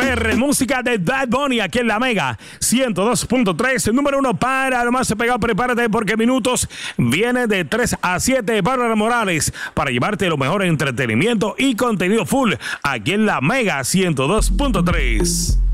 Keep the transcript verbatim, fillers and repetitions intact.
R, música de Bad Bunny aquí en la Mega ciento dos punto tres, número uno para lo más pegado. Prepárate porque minutos viene de tres a siete. Bárbara Morales para llevarte lo mejor en entretenimiento y contenido full aquí en la Mega ciento dos punto tres.